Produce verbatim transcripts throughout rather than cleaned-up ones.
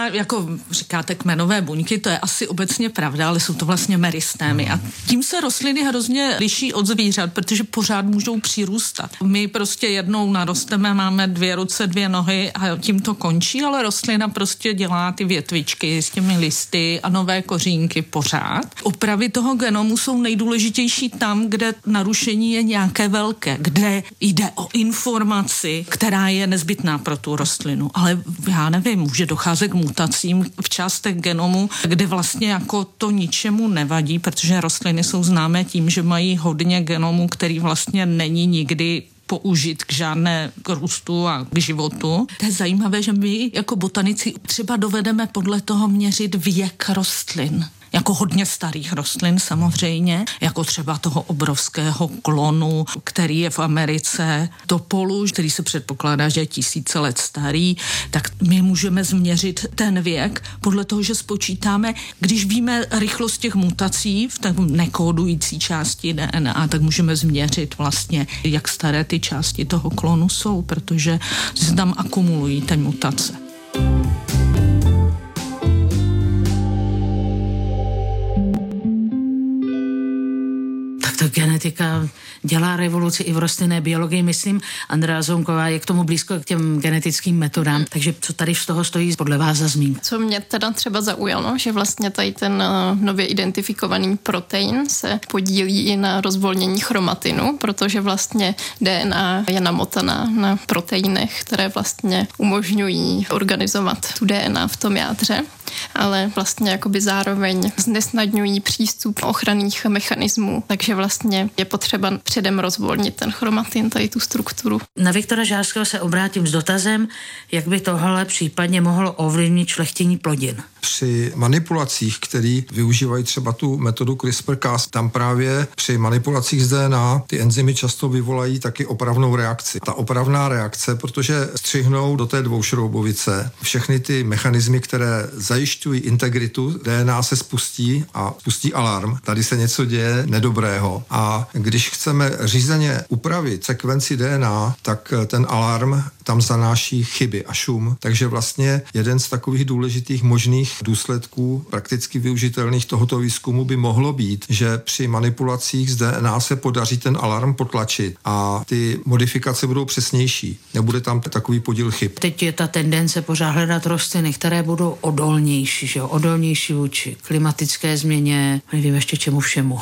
má, jako říkáte, kmenové buňky, to je asi obecně pravda, ale jsou to vlastně meristémy. A tím se rostliny hrozně liší od zvířat, protože pořád můžou přirůstat. My prostě jednou narosteme, máme dvě ruce, dvě nohy a tím to končí, ale rostlina prostě dělá ty větvičky s těmi listy a nové kořínky pořád. Opravy toho genomu jsou nejdůležitější tam, kde narušení je nějaké velké, kde jde o informaci, která je nezbytná pro tu rostlinu. Ale já nevím, může docházet k mutacím v částech genomu, kde vlastně jako to ničemu nevadí, protože rostliny jsou známé tím, že mají hodně genomu, který vlastně není nikdy použit k žádné k růstu a k životu. To je zajímavé, že my jako botanici třeba dovedeme podle toho měřit věk rostlin. Jako hodně starých rostlin samozřejmě, jako třeba toho obrovského klonu, který je v Americe, topolu, který se předpokládá, že je tisíce let starý, tak my můžeme změřit ten věk podle toho, že spočítáme, když víme rychlost těch mutací v té nekódující části D N A, tak můžeme změřit vlastně, jak staré ty části toho klonu jsou, protože se tam akumulují ty mutace. Ta genetika dělá revoluci i v rostlinné biologii, myslím. Andrea Zounková je k tomu blízko k těm genetickým metodám, takže co tady z toho stojí podle vás za zmínku? Co mě teda třeba zaujalo, že vlastně tady ten nově identifikovaný protein se podílí i na rozvolnění chromatinu, protože vlastně D N A je namotaná na proteinech, které vlastně umožňují organizovat tu D N A v tom jádře, ale vlastně jakoby zároveň znesnadňují přístup ochranných mechanismů, takže vlastně je potřeba předem rozvolnit ten chromatin, tady tu strukturu. Na Viktora Žárského se obrátím s dotazem, jak by tohle případně mohlo ovlivnit šlechtění plodin. Při manipulacích, které využívají třeba tu metodu CRISPR Cas, tam právě při manipulacích z D N A ty enzymy často vyvolají taky opravnou reakci. Ta opravná reakce, protože střihnou do té dvoušroubovice všechny ty mechanismy, které zajišťují integritu, D N A se spustí a spustí alarm. Tady se něco děje nedobrého. A když chceme řízeně upravit sekvenci D N A, tak ten alarm tam zanáší chyby a šum. Takže vlastně jeden z takových důležitých možných důsledků prakticky využitelných tohoto výzkumu by mohlo být, že při manipulacích z D N A se podaří ten alarm potlačit a ty modifikace budou přesnější. Nebude tam takový podíl chyb. Teď je ta tendence pořád hledat rostliny, které budou odolnější, že jo? Odolnější vůči klimatické změně, nevím ještě čemu všemu,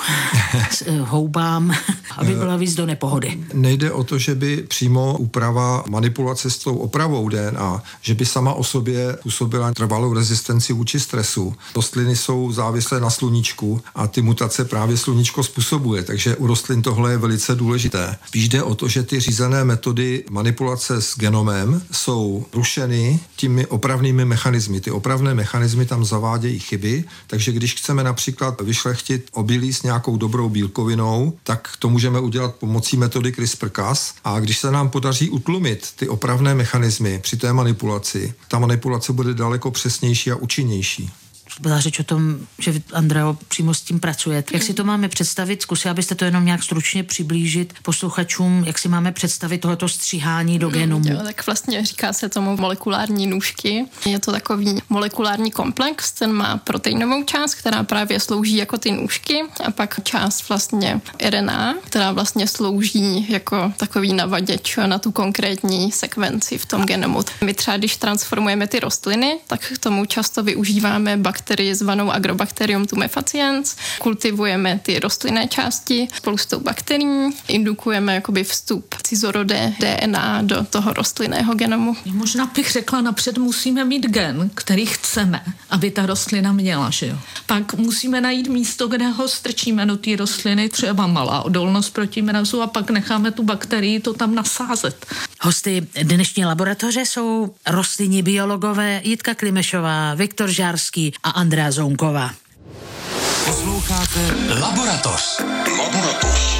houbám, aby byla víc do nepohody. Nejde o to, že by přímo úprava manipulace s tou opravou D N A, že by sama o sobě působila trvalou rezistenci vůči stresu. Rostliny jsou závislé na sluníčku a ty mutace právě sluníčko způsobuje, takže u rostlin tohle je velice důležité. Spíš jde o to, že ty řízené metody manipulace s genomem jsou rušeny těmi opravnými mechanismy. Ty opravné mechanismy tam zavádějí chyby, takže když chceme například vyšlechtit obilí s nějakou dobrou bílkovinou, tak to můžeme udělat pomocí metody CRISPR Cas a když se nám podaří utlumit ty opravné mechanismy při té manipulaci, ta manipulace bude daleko přesnější a účinnější. Byla řeč o tom, že vy, Andreo, přímo s tím pracujete. Jak si to máme představit? Zkusila abyste to jenom nějak stručně přiblížit posluchačům, jak si máme představit tohoto stříhání do genomu? Jo, tak vlastně říká se tomu molekulární nůžky. Je to takový molekulární komplex, ten má proteinovou část, která právě slouží jako ty nůžky a pak část vlastně R N A, která vlastně slouží jako takový navaděč na tu konkrétní sekvenci v tom genomu. My třeba, když transformujeme ty rostliny, tak k tomu často využíváme bakterie zvanou Agrobacterium tumefaciens. Kultivujeme ty rostlinné části spolu s tou bakterií, indukujeme jakoby vstup cizorodé D N A do toho rostlinného genomu. Možná bych řekla, napřed musíme mít gen, který chceme, aby ta rostlina měla, že jo. Pak musíme najít místo, kde ho strčíme do té rostliny, třeba malá odolnost proti mrazu a pak necháme tu bakterii to tam nasázet. Hosty dnešní laboratoře jsou rostlinní biologové Jitka Klimešová, Viktor Žárský a Andrea Zounková. Posloucháte Laboratoř. Laboratoř.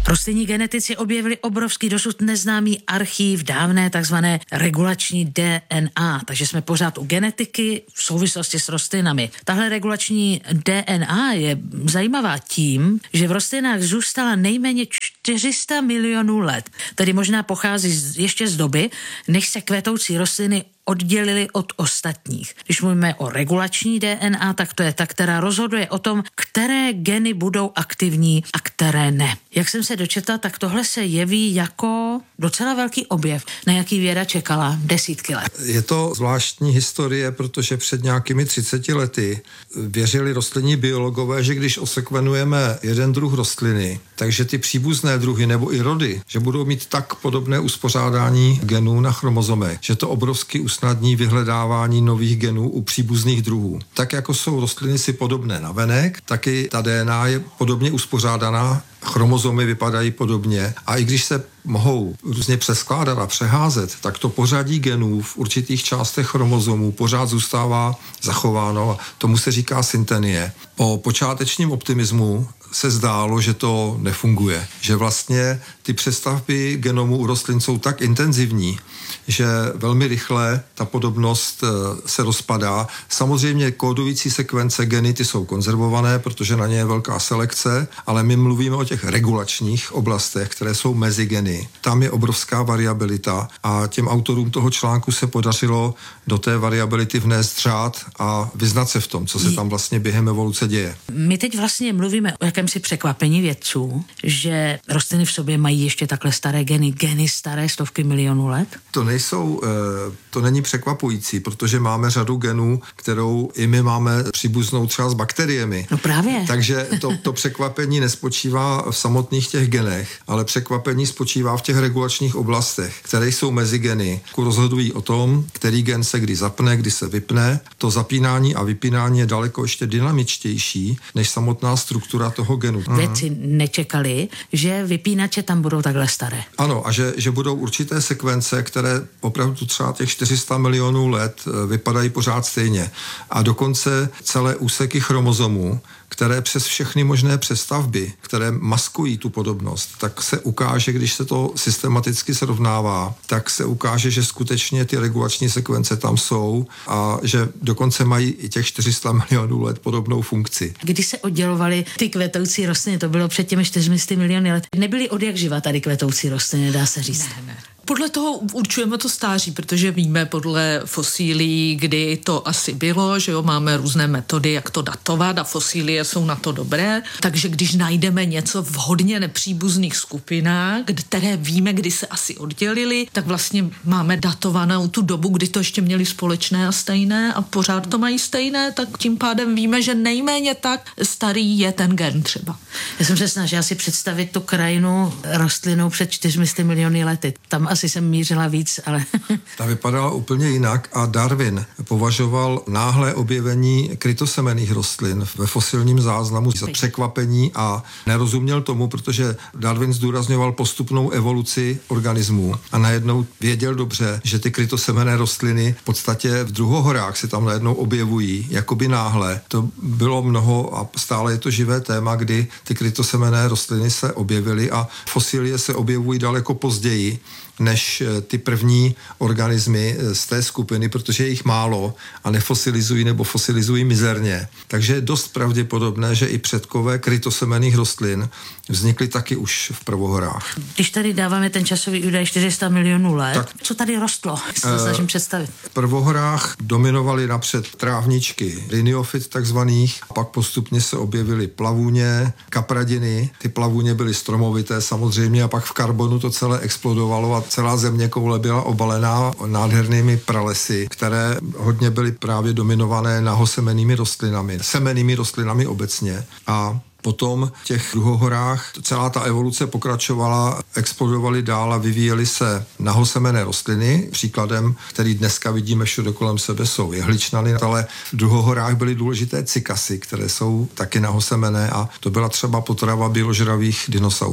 Rostlinní genetici objevili obrovský dosud neznámý archív dávné takzvané regulační D N A, takže jsme pořád u genetiky v souvislosti s rostlinami. Tahle regulační D N A je zajímavá tím, že v rostlinách zůstala nejméně čtyři sta milionů let, tedy možná pochází z, ještě z doby, než se kvetoucí rostliny oddělili od ostatních. Když mluvíme o regulační D N A, tak to je ta, která rozhoduje o tom, které geny budou aktivní a které ne. Jak jsem se dočetla, tak tohle se jeví jako docela velký objev, na jaký věda čekala desítky let. Je to zvláštní historie, protože před nějakými třiceti lety věřili rostlinní biologové, že když osekvenujeme jeden druh rostliny, takže ty příbuzné druhy nebo i rody, že budou mít tak podobné uspořádání genů na chromozomech, že to obrovsky usnadní vyhledávání nových genů u příbuzných druhů. Tak jako jsou rostliny si podobné navenek, tak i ta D N A je podobně uspořádaná, chromozomy vypadají podobně a i když se mohou různě přeskládat a přeházet, tak to pořadí genů v určitých částech chromozomů pořád zůstává zachováno a tomu se říká syntenie. Po počátečním optimismu se zdálo, že to nefunguje, že vlastně ty přestavby genomu u rostlin jsou tak intenzivní, že velmi rychle ta podobnost se rozpadá. Samozřejmě kódující sekvence geny ty jsou konzervované, protože na ně je velká selekce, ale my mluvíme o těch regulačních oblastech, které jsou mezi geny. Tam je obrovská variabilita a těm autorům toho článku se podařilo do té variability vnést řád a vyznat se v tom, co se tam vlastně během evoluce děje. My teď vlastně mluvíme o jakémsi překvapení vědců, že rostliny v sobě mají ještě takhle staré geny, geny staré stovky milionů let? To nejsou, to není překvapující, protože máme řadu genů, kterou i my máme příbuznou třeba s bakteriemi. No právě. Takže to, to překvapení nespočívá v samotných těch genech, ale překvapení spočívá v těch regulačních oblastech, které jsou mezi geny. Rozhodují o tom, který gen se kdy zapne, kdy se vypne. To zapínání a vypínání je daleko ještě dynamičtější než samotná struktura toho genu. Vědci nečekali, že vypínače tam budou takhle staré. Ano, a že, že budou určité sekvence, které opravdu třeba těch čtyři sta milionů let vypadají pořád stejně. A dokonce celé úseky chromozomů, které přes všechny možné přestavby, které maskují tu podobnost, tak se ukáže, když se to systematicky srovnává, tak se ukáže, že skutečně ty regulační sekvence tam jsou a že dokonce mají i těch čtyři sta milionů let podobnou funkci. Když se oddělovaly ty kvetoucí rostliny, to bylo před těmi čtyřmi sty miliony let, nebyly od jak živa tady kvetoucí rostliny, dá se říct. Ne, ne. Podle toho určujeme to stáří, protože víme podle fosílií, kdy to asi bylo, že jo, máme různé metody, jak to datovat a fosílie jsou na to dobré. Takže když najdeme něco v hodně nepříbuzných skupinách, které víme, kdy se asi oddělili, tak vlastně máme datovanou tu dobu, kdy to ještě měli společné a stejné a pořád to mají stejné, tak tím pádem víme, že nejméně tak starý je ten gen třeba. Já jsem se snažila si představit tu krajinu rostlinou před čtyřmi sty miliony lety. Tam asi jsem mířila víc, ale... Ta vypadala úplně jinak a Darwin považoval náhlé objevení krytosemenných rostlin ve fosilním záznamu za překvapení a nerozuměl tomu, protože Darwin zdůrazňoval postupnou evoluci organismů a najednou věděl dobře, že ty krytosemenné rostliny v podstatě v druhohorách se tam najednou objevují, jakoby náhle. To bylo mnoho a stále je to živé téma, kdy ty krytosemenné rostliny se objevily a fosilie se objevují daleko později než ty první organismy z té skupiny, protože je jich málo a nefosilizují nebo fosilizují mizerně. Takže je dost pravděpodobné, že i předkové krytosemenných rostlin vznikly taky už v prvohorách. Když tady dáváme ten časový údaj čtyři sta milionů let, tak, co tady rostlo? Si to snažím představit. V prvohorách dominovaly napřed trávničky, rhiniofit takzvaných, a pak postupně se objevily plavůně, kapradiny. Ty plavůně byly stromovité samozřejmě a pak v karbonu to celé explodovalo a celá země koule byla obalená nádhernými pralesy, které hodně byly právě dominované nahosemennými rostlinami, semennými rostlinami obecně. A potom v těch druhohorách celá ta evoluce pokračovala, explodovaly dál a vyvíjely se nahosemenné rostliny. Příkladem, který dneska vidíme všude kolem sebe, jsou jehličnany, ale v druhohorách byly důležité cykasy, které jsou taky nahosemenné a to byla třeba potrava běložravých dinosaurů.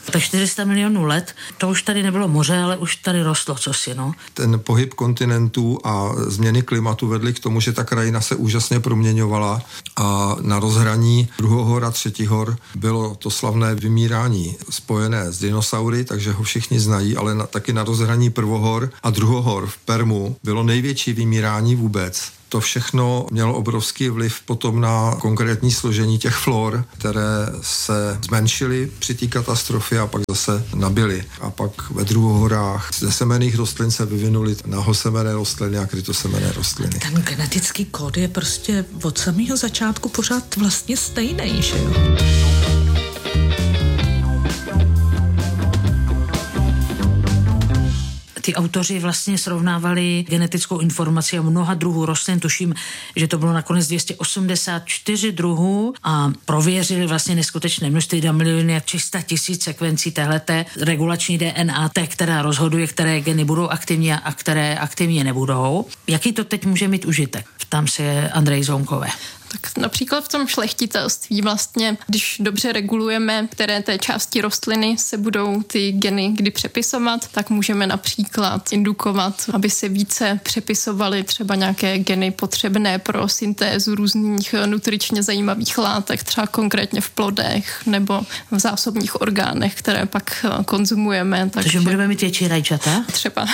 Tak čtyři sta milionů let, to už tady nebylo moře, ale už tady rostlo cosi, no. Ten pohyb kontinentů a změny klimatu vedly k tomu, že ta krajina se úžasně proměňovala a na rozhraní druhohor a třetihor bylo to slavné vymírání spojené s dinosaury, takže ho všichni znají, ale na, taky na rozhraní prvohor a druhohor v Permu bylo největší vymírání vůbec. To všechno mělo obrovský vliv potom na konkrétní složení těch flor, které se zmenšily při té katastrofě a pak zase nabily. A pak ve druhohorách ze semenných rostlin se vyvinuly nahosemenné rostliny a krytosemenné rostliny. Ten genetický kód je prostě od samého začátku pořád vlastně stejný, že jo? Ty autoři vlastně srovnávali genetickou informaci o mnoha druhů rostlin, tuším, že to bylo nakonec dvě stě osmdesát čtyři druhů a prověřili vlastně neskutečné množství, dva miliony a tři sta tisíc sekvencí téhleté regulační D N A, té, která rozhoduje, které geny budou aktivní a které aktivně nebudou. Jaký to teď může mít užitek? Ptám se Andrej Zounkové. Tak například v tom šlechtitelství vlastně, když dobře regulujeme, které té části rostliny se budou ty geny kdy přepisovat, tak můžeme například indukovat, aby se více přepisovaly třeba nějaké geny potřebné pro syntézu různých nutričně zajímavých látek, třeba konkrétně v plodech nebo v zásobních orgánech, které pak konzumujeme. Takže, takže budeme mít větší rajčata? Třeba.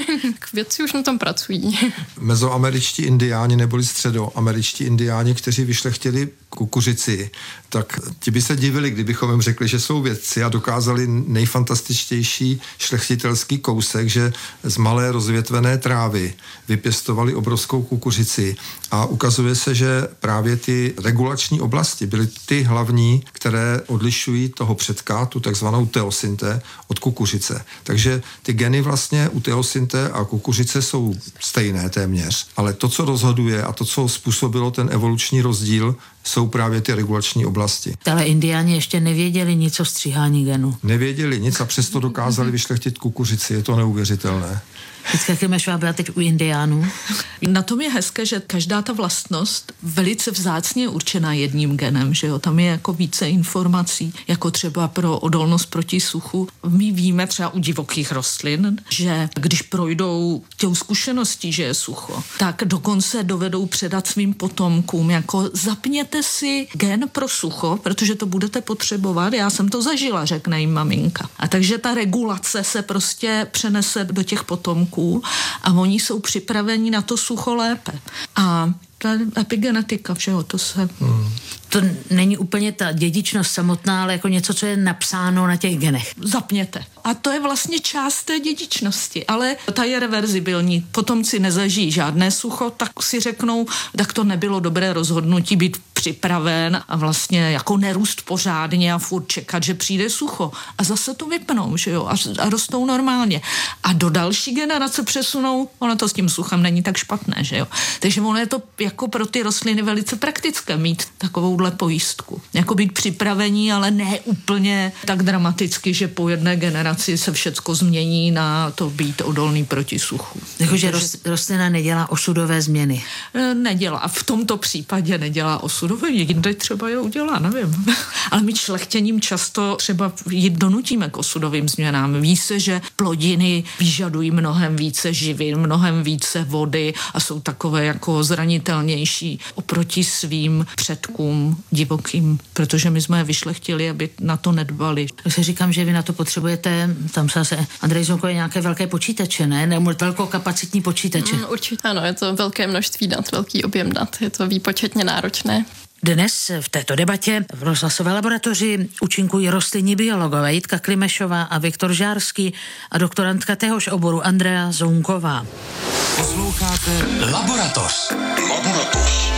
Vědci už na tom pracují. Mezoameričtí indiáni neboli středoameričtí indiáni, kteří vyšlechtili kukuřici, tak ti by se divili, kdybychom jim řekli, že jsou vědci a dokázali nejfantastičtější šlechtitelský kousek, že z malé rozvětvené trávy vypěstovali obrovskou kukuřici a ukazuje se, že právě ty regulační oblasti byly ty hlavní, které odlišují toho předka, tu takzvanou teosynté, od kukuřice. Takže ty geny vlastně u teosynté a kukuřice jsou stejné téměř, ale to, co rozhoduje a to, co způsobilo ten evoluční rozdíl, jsou právě ty regulační oblasti. Ale indiáni ještě nevěděli nic o stříhání genů. Nevěděli nic a přesto dokázali vyšlechtit kukuřici. Je to neuvěřitelné. Vždycky, jak Mešová byla teď u indiánů. Na tom je hezké, že každá ta vlastnost velice vzácně je určená jedním genem, že jo, tam je jako více informací, jako třeba pro odolnost proti suchu. My víme třeba u divokých rostlin, že když projdou těm zkušeností, že je sucho, tak dokonce dovedou předat svým potomkům, jako zapněte si gen pro sucho, protože to budete potřebovat, já jsem to zažila, řekne jim maminka. A takže ta regulace se prostě přenese do těch potomků a oni jsou připraveni na to sucho lépe. A ta epigenetika všeho, to se... Hmm. To není úplně ta dědičnost samotná, ale jako něco, co je napsáno na těch genech. Zapněte. A to je vlastně část té dědičnosti, ale ta je reverzibilní. Potomci nezažijí žádné sucho, tak si řeknou, tak to nebylo dobré rozhodnutí být připraven a vlastně jako nerůst pořádně a furt čekat, že přijde sucho. A zase to vypnou, že jo, a, a rostou normálně. A do další generace přesunou, ono to s tím suchem není tak špatné, že jo. Takže ono je to jako pro ty rostliny velice praktické mít takovouhle pojistku. Jako být připravení, ale ne úplně tak dramaticky, že po jedné generaci se všecko změní na to být odolný proti suchu. Takže rostlina nedělá osudové změny. Nedělá. A v tomto případě nedělá osudové. Jinde třeba je udělá, nevím. Ale my šlechtěním často třeba jít donutíme k osudovým změnám. Ví se, že plodiny vyžadují mnohem více živin, mnohem více vody a jsou takové jako zranitelnější oproti svým předkům divokým, protože my jsme je vyšlechtili, aby na to nedbali. Tak se říkám, že vy na to potřebujete, tam se Andrej Zoukové nějaké velké počítače, ne? Nebo velkokapacitní počítače. Mm, určitě ano, je to velké množství dat, velký objem dat, je to výpočetně náročné. Dnes v této debatě v rozhlasové laboratoři účinkují rostlinní biologové Jitka Klimešová a Viktor Žárský a doktorantka téhož oboru Andrea Zounková. Posloucháte Laboratoř. Laboratoř.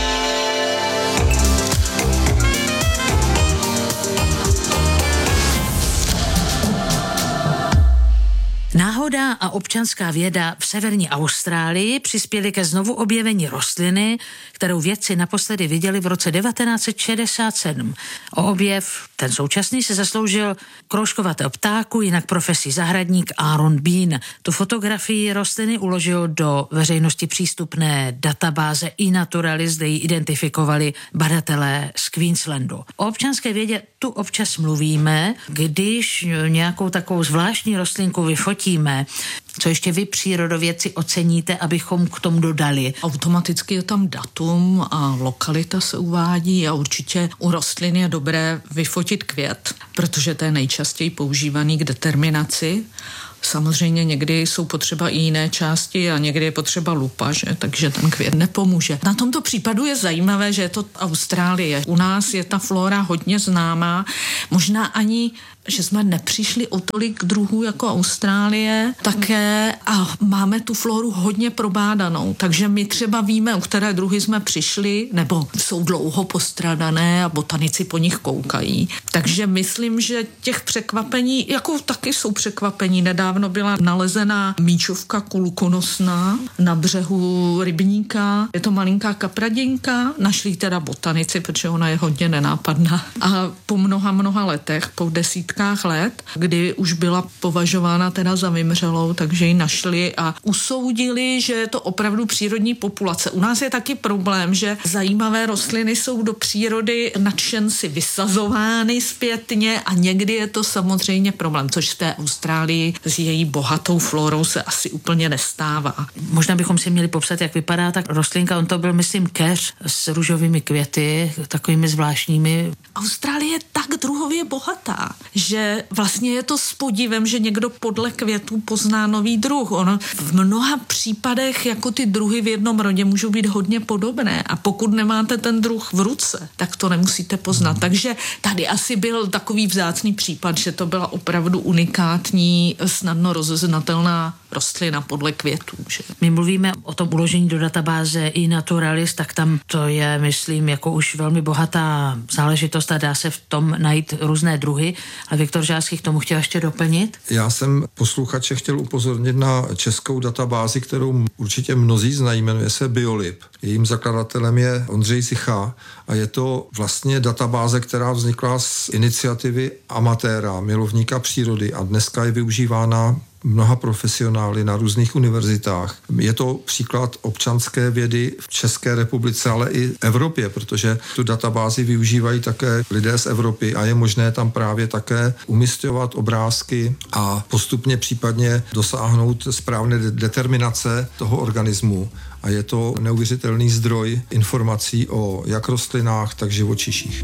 Náhoda a občanská věda v severní Austrálii přispěly ke znovu objevení rostliny, kterou vědci naposledy viděli v roce devatenáct set šedesát sedm. O objev, ten současný, se zasloužil kroužkovatého ptáku, jinak profesí zahradník Aaron Bean. Tu fotografii rostliny uložil do veřejnosti přístupné databáze eNaturalist, kde ji identifikovali badatelé z Queenslandu. O občanské vědě tu občas mluvíme, když nějakou takovou zvláštní rostlinku vyfotíme. Co ještě vy, přírodovědci, oceníte, abychom k tomu dodali? Automaticky je tam datum a lokalita se uvádí a určitě u rostlin je dobré vyfotit květ, protože to je nejčastěji používaný k determinaci. Samozřejmě někdy jsou potřeba i jiné části a někdy je potřeba lupa, že? Takže ten květ nepomůže. Na tomto případu je zajímavé, že je to Austrálie. U nás je ta flora hodně známá, možná ani že jsme nepřišli o tolik druhů jako Austrálie také a máme tu floru hodně probádanou, takže my třeba víme, o které druhy jsme přišli, nebo jsou dlouho postradané a botanici po nich koukají. Takže myslím, že těch překvapení, jako taky jsou překvapení. Nedávno byla nalezená míčovka kulukonosná na břehu rybníka. Je to malinká kapradinka, našli teda botanici, protože ona je hodně nenápadná. A po mnoha, mnoha letech, po desítkách let, kdy už byla považována teda za vymřelou, takže ji našli a usoudili, že je to opravdu přírodní populace. U nás je taky problém, že zajímavé rostliny jsou do přírody nadšenci vysazovány zpětně a někdy je to samozřejmě problém, což v té Austrálii s její bohatou florou se asi úplně nestává. Možná bychom si měli popsat, jak vypadá ta rostlinka. On to byl, myslím, keř s růžovými květy, takovými zvláštními. Austrálie je tak druhově bohatá, že vlastně je to s podivem, že někdo podle květů pozná nový druh. Ono v mnoha případech jako ty druhy v jednom rodě můžou být hodně podobné a pokud nemáte ten druh v ruce, tak to nemusíte poznat. Takže tady asi byl takový vzácný případ, že to byla opravdu unikátní, snadno rozeznatelná rostlina podle květů. Že? My mluvíme o tom uložení do databáze eNaturalist, tak tam to je, myslím, jako už velmi bohatá záležitost a dá se v tom najít různé druhy. A Viktor Žáský k tomu chtěl ještě doplnit? Já jsem posluchače chtěl upozornit na českou databázi, kterou určitě mnozí znají, jmenuje se Biolib. Jejím zakladatelem je Ondřej Sicha a je to vlastně databáze, která vznikla z iniciativy amatéra, milovníka přírody a dneska je využívána mnoha profesionály na různých univerzitách. Je to příklad občanské vědy v České republice, ale i Evropě, protože tu databázi využívají také lidé z Evropy a je možné tam právě také umisťovat obrázky a postupně případně dosáhnout správné de- determinace toho organismu. A je to neuvěřitelný zdroj informací o jak rostlinách, tak živočiších.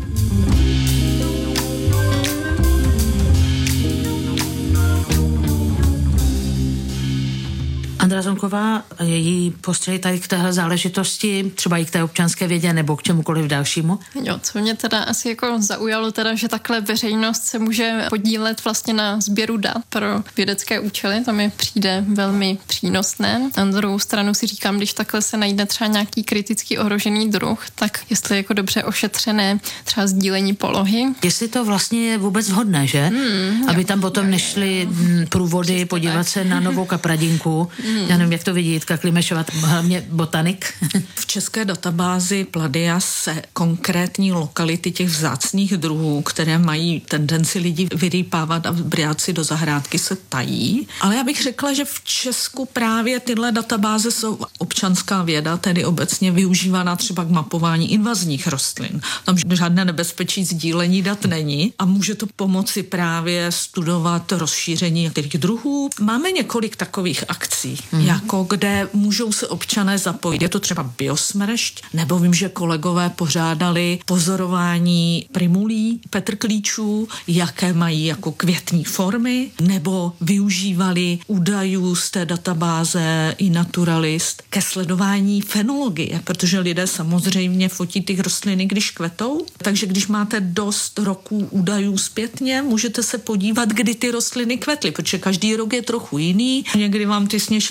Andra Zonková a její postřehy tady k téhle záležitosti, třeba i k té občanské vědě nebo k čemukoliv dalšímu? Jo, co mě teda asi jako zaujalo teda, že takhle veřejnost se může podílet vlastně na sběru dat pro vědecké účely, to mi přijde velmi přínosné. Na druhou stranu si říkám, když takhle se najde třeba nějaký kriticky ohrožený druh, tak jestli je jako dobře ošetřené třeba sdílení polohy. Jestli to vlastně je vůbec vhodné, že? Hmm, Aby jo, tam potom jo, nešly jo. průvody, podívat tak. se na novou kapradinku. Hmm. Já nevím, jak to vidí Jitka Klimešová, hlavně botanik. V české databázi Pladia se konkrétní lokality těch vzácných druhů, které mají tendenci lidi vyrýpávat a brát si do zahrádky, se tají. Ale já bych řekla, že v Česku právě tyhle databáze jsou občanská věda, tedy obecně využívaná třeba k mapování invazních rostlin. Tam žádné nebezpečí sdílení dat není a může to pomoci právě studovat rozšíření některých druhů. Máme několik takových akcí, hmm. jako kde můžou se občané zapojit. Je to třeba biosmršť, nebo vím, že kolegové pořádali pozorování primulí, petrklíčů, jaké mají jako květní formy, nebo využívali údajů z té databáze eNaturalist ke sledování fenologie, protože lidé samozřejmě fotí ty rostliny, když kvetou, takže když máte dost roků údajů zpětně, můžete se podívat, kdy ty rostliny kvetly, protože každý rok je trochu jiný. Někdy vám ty sněží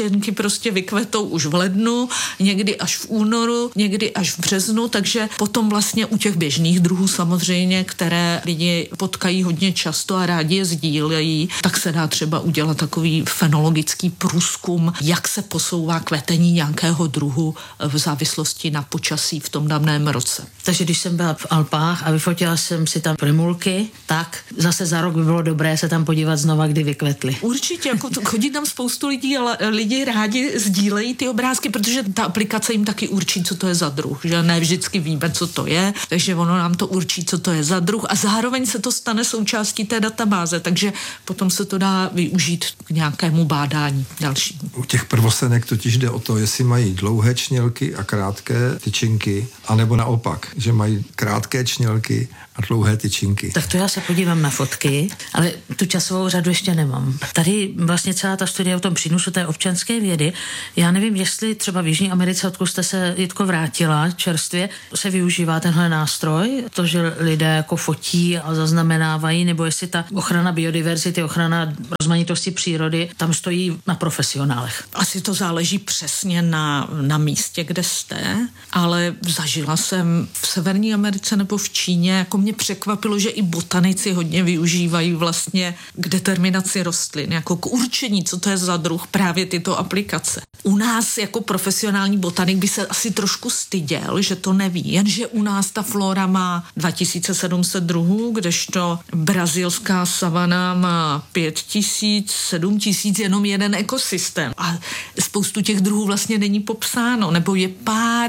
lišenky prostě vykvetou už v lednu, někdy až v únoru, někdy až v březnu, takže potom vlastně u těch běžných druhů samozřejmě, které lidi potkají hodně často a rádi je sdílejí, tak se dá třeba udělat takový fenologický průzkum, jak se posouvá kvetení nějakého druhu v závislosti na počasí v tom daném roce. Takže když jsem byla v Alpách a vyfotila jsem si tam primulky, tak zase za rok by bylo dobré se tam podívat znova, kdy vykvetly. Určitě, jako to, chodí tam spoustu lidí, ale lidi rádi sdílejí ty obrázky, protože ta aplikace jim taky určí, co to je za druh, že ne vždycky víme, co to je, takže ono nám to určí, co to je za druh a zároveň se to stane součástí té databáze, takže potom se to dá využít k nějakému bádání dalšímu. U těch prvosenek totiž jde o to, jestli mají dlouhé čnělky a krátké tyčinky, anebo naopak, že mají krátké čnělky a dlouhé tyčinky. Tak to já se podívám na fotky, ale tu časovou řadu ještě nemám. Tady vlastně celá ta studie o tom přínosu té občanské vědy, já nevím, jestli třeba v Jižní Americe, odkud jste se, Jitko, vrátila čerstvě, se využívá tenhle nástroj, to, že lidé jako fotí a zaznamenávají, nebo jestli ta ochrana biodiverzity, ochrana rozmanitosti přírody tam stojí na profesionálech. Asi to záleží přesně na, na místě, kde jste, ale zažila jsem v Severní Americe nebo v Číně, jako mě překvapilo, že i botanici hodně využívají vlastně k determinaci rostlin, jako k určení, co to je za druh, právě tyto aplikace. U nás jako profesionální botanik by se asi trošku styděl, že to neví, jenže u nás ta flora má dva tisíce sedm set druhů, kdežto brazilská savana má pět tisíc, sedm tisíc, jenom jeden ekosystém. A spoustu těch druhů vlastně není popsáno, nebo je pár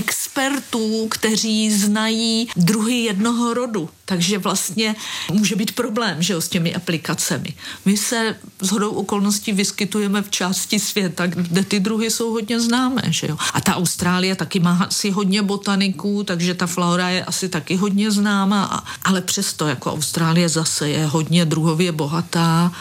expertů, kteří znají druhy jednoho rodu. Takže vlastně může být problém, že jo, s těmi aplikacemi. My se shodou okolností vyskytujeme v části světa, kde ty druhy jsou hodně známé, že jo. A ta Austrálie taky má asi hodně botaniků, takže ta flora je asi taky hodně známá, a, ale přesto jako Austrálie zase je hodně druhově bohatá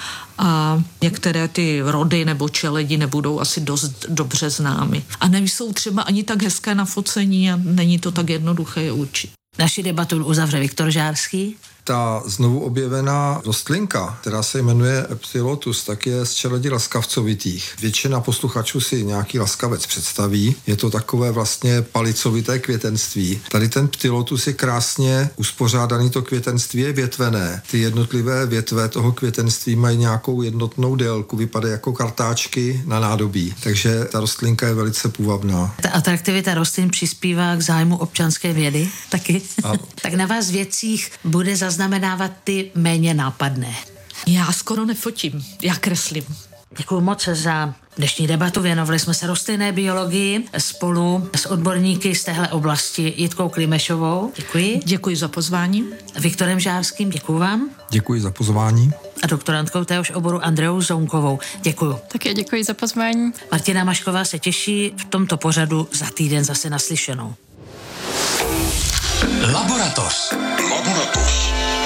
a některé ty rody nebo čeledi nebudou asi dost dobře známy. A nejsou třeba ani tak hezké na focení a není to tak jednoduché je určit. Naši debatu uzavře Viktor Žárský. Ta znovu objevená rostlinka, která se jmenuje Ptylotus, tak je z čeledi laskavcovitých. Většina posluchačů si nějaký laskavec představí. Je to takové vlastně palicovité květenství. Tady ten Ptylotus je krásně uspořádaný, to květenství je větvené. Ty jednotlivé větve toho květenství mají nějakou jednotnou délku, vypadají jako kartáčky na nádobí. Takže ta rostlinka je velice půvabná. Ta atraktivita rostlin přispívá k zájmu občanské vědy taky. A... tak na vás věcích bude zaznamenávat ty méně nápadné. Já skoro nefotím, já kreslím. Děkuji moc za dnešní debatu. Věnovali jsme se rostlinné biologii spolu s odborníky z téhle oblasti Jitkou Klimešovou. Děkuji. Děkuji za pozvání. Viktorem Žárským, děkuji vám. Děkuji za pozvání. A doktorantkou téhož oboru Andreou Zounkovou. Děkuji. Také děkuji za pozvání. Martina Mašková se těší v tomto pořadu za týden zase naslyšenou. Laboratoř. Laboratoř.